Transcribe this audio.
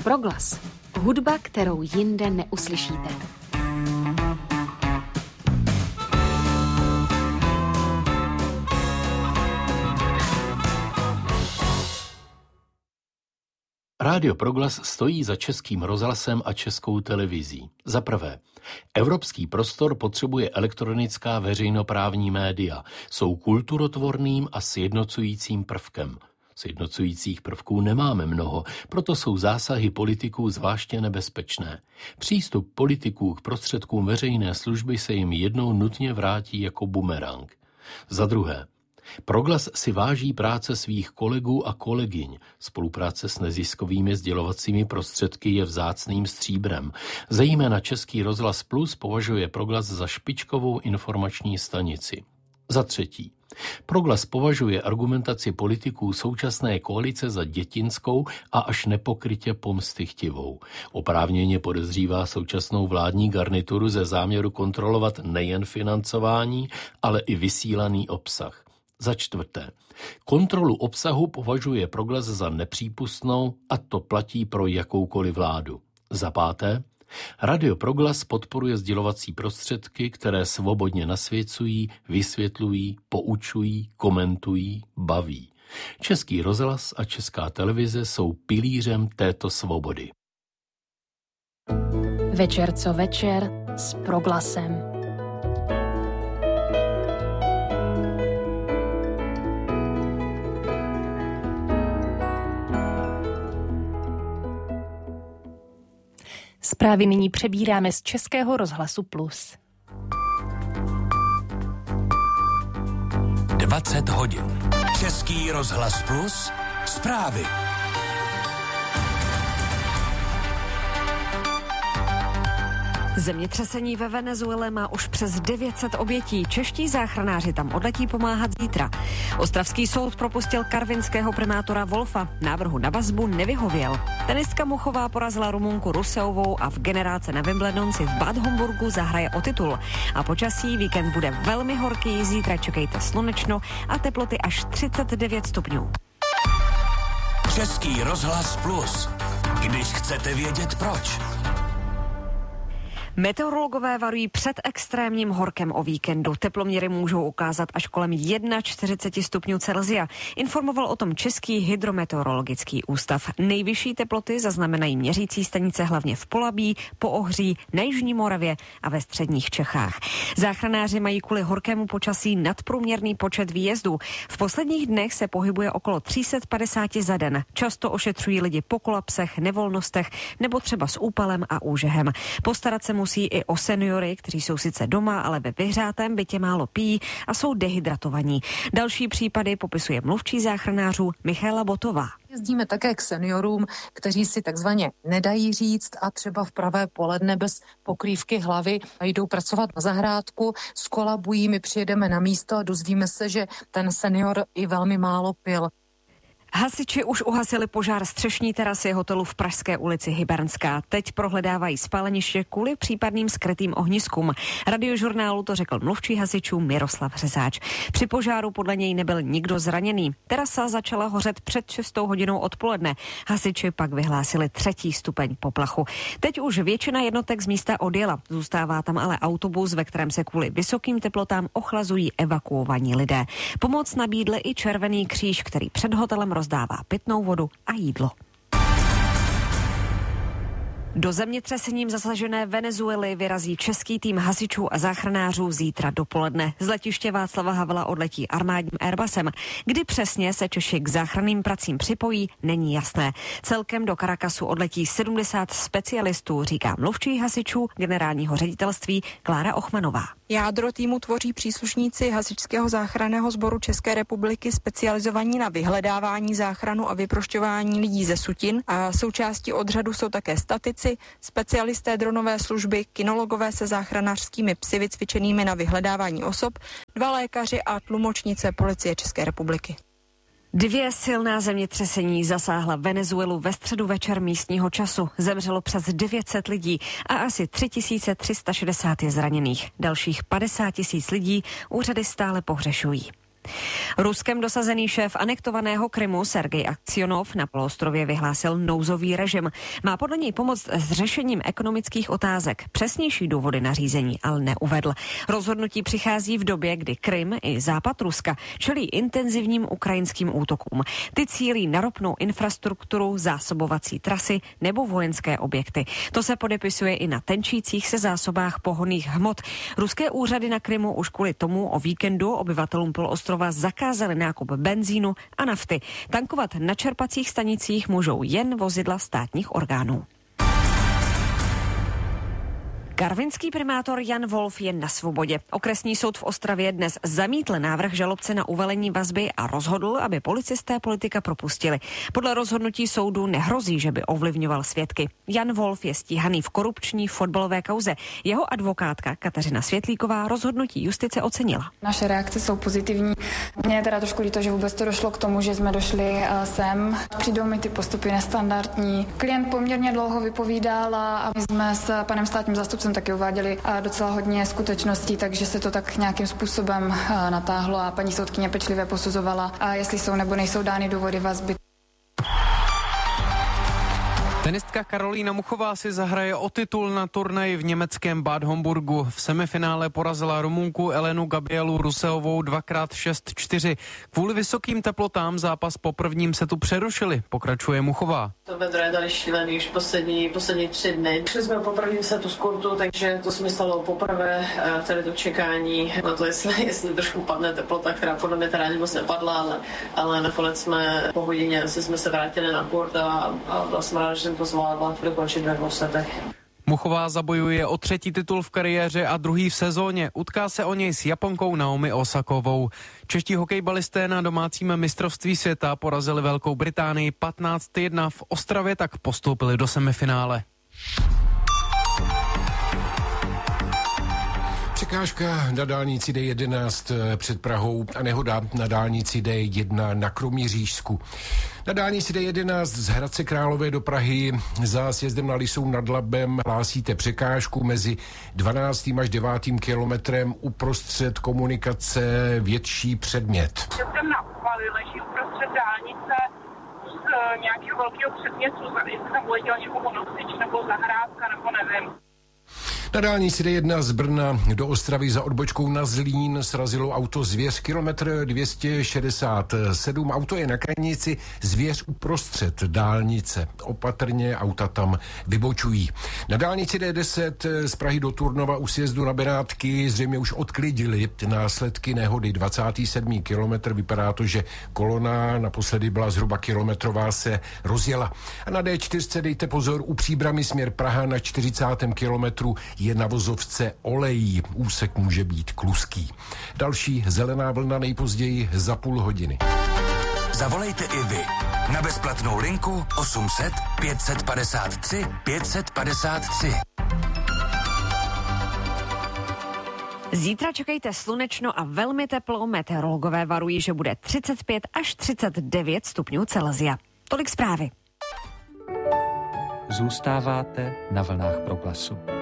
Proglas. Hudba, kterou jinde neuslyšíte. Rádio Proglas stojí za Českým rozhlasem a Českou televizí. Za prvé, evropský prostor potřebuje elektronická veřejnoprávní média. Jsou kulturotvorným a sjednocujícím prvkem. Sjednocujících prvků nemáme mnoho, proto jsou zásahy politiků zvláště nebezpečné. Přístup politiků k prostředkům veřejné služby se jim jednou nutně vrátí jako bumerang. Za druhé, Proglas si váží práce svých kolegů a kolegyň. Spolupráce s neziskovými sdělovacími prostředky je vzácným stříbrem. Zejména Český rozhlas Plus považuje Proglas za špičkovou informační stanici. Za třetí, Proglas považuje argumentaci politiků současné koalice za dětinskou a až nepokrytě pomstychtivou. Oprávněně podezřívá současnou vládní garnituru ze záměru kontrolovat nejen financování, ale i vysílaný obsah. Za čtvrté, kontrolu obsahu považuje Proglas za nepřípustnou a to platí pro jakoukoliv vládu. Za páté, Radio Proglas podporuje sdělovací prostředky, které svobodně nasvěcují, vysvětlují, poučují, komentují, baví. Český rozhlas a Česká televize jsou pilířem této svobody. Večer co večer s Proglasem. Zprávy nyní přebíráme z Českého rozhlasu Plus. 20 hodin. Český rozhlas Plus. Zprávy. Zemětřesení ve Venezuele má už přes 900 obětí. Čeští záchranáři tam odletí pomáhat zítra. Ostravský soud propustil karvinského primátora Wolfa. Návrhu na vazbu nevyhověl. Tenistka Muchová porazila Rumunku Ruseovou a v generáce na Wimbledonu si v Bad Homburgu zahraje o titul. A počasí víkend bude velmi horký, zítra čekejte slunečno a teploty až 39 stupňů. Český rozhlas Plus. Když chcete vědět proč. Meteorologové varují před extrémním horkem o víkendu. Teploměry můžou ukázat až kolem 41 stupňů Celsia. Informoval o tom Český hydrometeorologický ústav. Nejvyšší teploty zaznamenají měřící stanice hlavně v Polabí, Poohří, na Jižní Moravě a ve středních Čechách. Záchranáři mají kvůli horkému počasí nadprůměrný počet výjezdů. V posledních dnech se pohybuje okolo 350 za den. Často ošetřují lidi po kolapsech, nevolnostech nebo třeba s úpalem a úžehem. Postarat se musí i o seniory, kteří jsou sice doma, ale ve vyhřátém bytě málo pijí a jsou dehydratovaní. Další případy popisuje mluvčí záchranářů Michaela Botová. Jezdíme také k seniorům, kteří si takzvaně nedají říct a třeba v pravé poledne bez pokrývky hlavy jdou pracovat na zahrádku, skolabují, my přijedeme na místo a dozvíme se, že ten senior i velmi málo pil. Hasiči už uhasili požár střešní terasy hotelu v Pražské ulici Hybernská. Teď prohledávají spáleniště kvůli případným skrytým ohniskům. Radiožurnálu to řekl mluvčí hasičů Miroslav Řezáč. Při požáru podle něj nebyl nikdo zraněný. Terasa začala hořet před 6 hodinou odpoledne. Hasiči pak vyhlásili 3. stupeň poplachu. Teď už většina jednotek z místa odjela. Zůstává tam ale autobus, ve kterém se kvůli vysokým teplotám ochlazují evakuovaní lidé. Pomoc nabídl i Červený kříž, který před hotelem rozdává pitnou vodu a jídlo. Do zemětřesením zasažené Venezuely vyrazí český tým hasičů a záchranářů zítra dopoledne. Z letiště Václava Havla odletí armádním Airbusem. Kdy přesně se Češi k záchranným pracím připojí, není jasné. Celkem do Caracasu odletí 70 specialistů, říká mluvčí hasičů generálního ředitelství Klára Ochmanová. Jádro týmu tvoří příslušníci Hasičského záchranného sboru České republiky specializovaní na vyhledávání, záchranu a vyprošťování lidí ze sutin a součástí odřadu jsou také statici, specialisté dronové služby, kinologové se záchranářskými psy vycvičenými na vyhledávání osob, 2 lékaři a tlumočnice Policie České republiky. 2 silná zemětřesení zasáhla Venezuelu ve středu večer místního času. Zemřelo přes 900 lidí a asi 3360 je zraněných. Dalších 50 000 lidí úřady stále pohřešují. Ruskem dosazený šéf anektovaného Krymu Sergej Aksionov na poloostrově vyhlásil nouzový režim. Má podle něj pomoct s řešením ekonomických otázek. Přesnější důvody nařízení ale neuvedl. Rozhodnutí přichází v době, kdy Krym i západ Ruska čelí intenzivním ukrajinským útokům. Ty cílí na ropnou infrastrukturu, zásobovací trasy nebo vojenské objekty. To se podepisuje i na tenčících se zásobách pohonných hmot. Ruské úřady na Krymu už kvůli tomu o víkendu obyvatelům poloostrova zakázali nákup benzínu a nafty. Tankovat na čerpacích stanicích můžou jen vozidla státních orgánů. Karvinský primátor Jan Wolf je na svobodě. Okresní soud v Ostravě dnes zamítl návrh žalobce na uvalení vazby a rozhodl, aby policisté politika propustili. Podle rozhodnutí soudu nehrozí, že by ovlivňoval svědky. Jan Wolf je stíhaný v korupční fotbalové kauze. Jeho advokátka Kateřina Světlíková rozhodnutí justice ocenila. Naše reakce jsou pozitivní. Mně je teda trošku líto, že vůbec to došlo k tomu, že jsme došli sem. Přijdou mi ty postupy nestandardní. Klient poměrně dlouho vypovídal a my jsme s panem státním zástupcem taky uváděli docela hodně skutečností, takže se to tak nějakým způsobem natáhlo a paní soudkyně pečlivě posuzovala, jestli jsou nebo nejsou dány důvody vazby. Tenistka Karolína Muchová si zahraje o titul na turnaji v německém Bad Homburgu. V semifinále porazila Rumunku Elenu Gabrielu Ruseovou 2x6-4. Kvůli vysokým teplotám zápas po prvním setu přerušili, pokračuje Muchová. To vedro je dali šílený už poslední 3 dny. Šli jsme po prvním setu z kurtu, takže to se mi stalo poprvé, tady to čekání na to, jestli trošku padne teplota, která podle mě teda moc nepadla, ale nakonec jsme po hodině jsme se vrátili na kurt a jsem rád, že jsem to zvládla dokončit ve 2 setech. Muchová zabojuje o 3. titul v kariéře a 2. v sezóně. Utká se o něj s Japonkou Naomi Osakovou. Čeští hokejbalisté na domácím mistrovství světa porazili Velkou Británii 15-1. V Ostravě tak postoupili do semifinále. Překážka na dálnici D11 před Prahou a nehoda na dálnici D1 na Kroměřížsku. Na dálnici D11 z Hradce Králové do Prahy za sjezdem na Lisou nad Labem hlásíte překážku mezi 12. až 9. kilometrem uprostřed komunikace větší předmět. Jsem na úvaly, leží uprostřed dálnice z nějakého velkého předmětu, jestli tam uletěl někomu nosič nebo zahrádka, nebo nevím. Na dálnici D1 z Brna do Ostravy za odbočkou na Zlín srazilo auto Zvěř kilometr 267. Auto je na krajnici, Zvěř uprostřed dálnice. Opatrně auta tam vybočují. Na dálnici D10 z Prahy do Turnova u sjezdu na Benátky zřejmě už odklidili následky nehody. 27. kilometr, vypadá to, že kolona naposledy byla zhruba kilometrová, se rozjela. A na D4 dejte pozor, u Příbrami směr Praha na 40. kilometru je na vozovce olejí. Úsek může být kluský. Další zelená vlna nejpozději za půl hodiny. Zavolejte i vy na bezplatnou linku 800 553 553. Zítra čekejte slunečno a velmi teplo. Meteorologové varují, že bude 35 až 39 stupňů Celsia. Tolik zprávy. Zůstáváte na vlnách Proglasu.